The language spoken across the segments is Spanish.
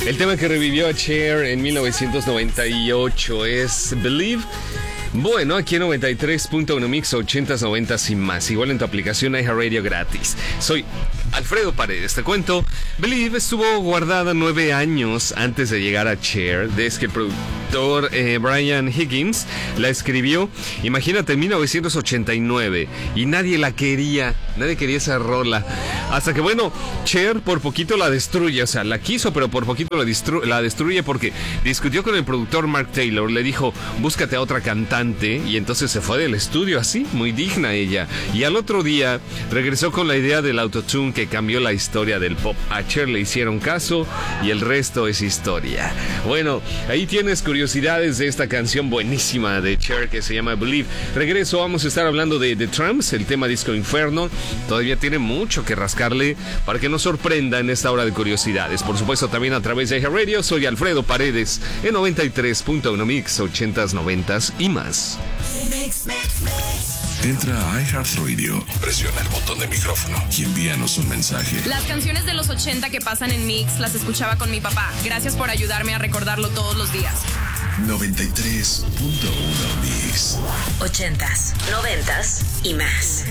El tema que revivió a Cher en 1998 es Believe. Bueno, aquí en 93.1 Mix 80s, 90s y más. Igual en tu aplicación iHeartRadio gratis. Soy Alfredo Paredes. Te cuento, Believe estuvo guardada 9 años antes de llegar a Cher, desde que el productor Brian Higgins la escribió. Imagínate, en 1989. Y nadie la quería. Nadie quería esa rola. Hasta que, bueno, Cher por poquito la destruye. O sea, la quiso, pero por poquito la destruye porque discutió con el productor Mark Taylor. Le dijo, búscate a otra cantante. Y entonces se fue del estudio así, muy digna ella. Y al otro día regresó con la idea del autotune que cambió la historia del pop. A Cher le hicieron caso y el resto es historia. Bueno, ahí tienes curiosidades de esta canción buenísima de Cher que se llama Believe. Regreso, vamos a estar hablando de The Tramps, el tema Disco Inferno. Todavía tiene mucho que rascarle para que nos sorprenda en esta hora de curiosidades. Por supuesto, también a través de iHeartRadio. Soy Alfredo Paredes en 93.1 Mix 80s, 90s y más. Entra a iHeartRadio, presiona el botón de micrófono y envíanos un mensaje. Las canciones de los 80 que pasan en Mix las escuchaba con mi papá. Gracias por ayudarme a recordarlo todos los días. 93.1 Mix 80s, 90s y más.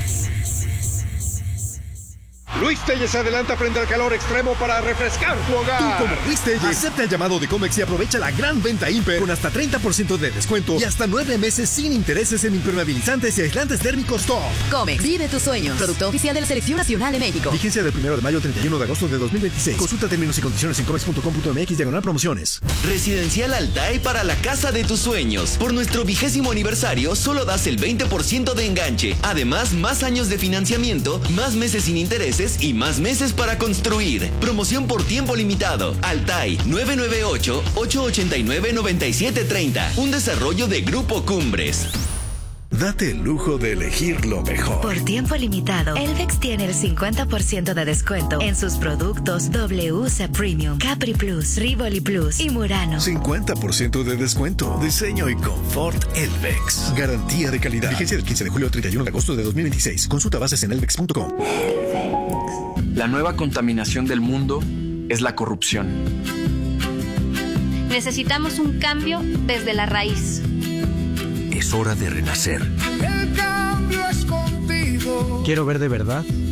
Luis Telles se adelanta frente al calor extremo para refrescar tu hogar. Tú, como Luis Telles, acepta el llamado de Comex y aprovecha la gran venta Imper con hasta 30% de descuento y hasta 9 meses sin intereses en impermeabilizantes y aislantes térmicos top. Comex, vive tus sueños. Producto oficial de la Selección Nacional de México. Vigencia del 1 de mayo al 31 de agosto de 2026. Consulta términos y condiciones en comex.com.mx/promociones. Residencial Altai para la casa de tus sueños. Por nuestro 20º aniversario, solo das el 20% de enganche. Además, más años de financiamiento, más meses sin intereses y más meses para construir. Promoción por tiempo limitado. Altai 998-889-9730. Un desarrollo de Grupo Cumbres. Date el lujo de elegir lo mejor. Por tiempo limitado, Elvex tiene el 50% de descuento en sus productos WC Premium, Capri Plus, Rivoli Plus y Murano. 50% de descuento. Diseño y confort Elvex. Garantía de calidad. Vigencia del 15 de julio al 31 de agosto de 2026. Consulta bases en elvex.com. La nueva contaminación del mundo es la corrupción. Necesitamos un cambio desde la raíz. Es hora de renacer. El cambio es contigo. Quiero ver de verdad